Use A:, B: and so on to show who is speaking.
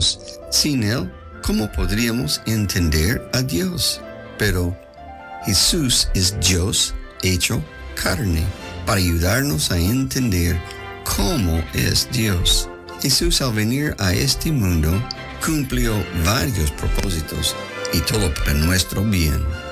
A: Dios. Sin Él, ¿cómo podríamos entender a Dios? Pero Jesús es Dios hecho carne para ayudarnos a entender cómo es Dios. Jesús, al venir a este mundo, cumplió varios propósitos y todo para nuestro bien.